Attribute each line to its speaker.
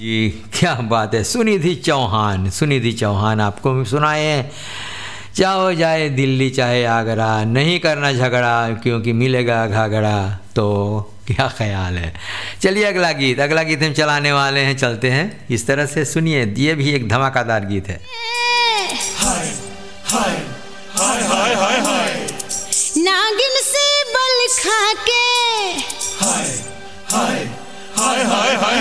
Speaker 1: जी क्या बात है। सुनिधि चौहान आपको सुनाए हैं। चाहे हो जाए दिल्ली चाहे आगरा, नहीं करना झगड़ा क्योंकि मिलेगा घाघरा। तो क्या ख्याल है। चलिए अगला गीत हम चलाने वाले हैं, चलते हैं इस तरह से। सुनिए, ये भी एक धमाकेदार गीत है।
Speaker 2: हाय हाय हाय हाय हाय हाय,
Speaker 3: नागिन से बल खा के
Speaker 2: हाय हाय हाय हाय हाय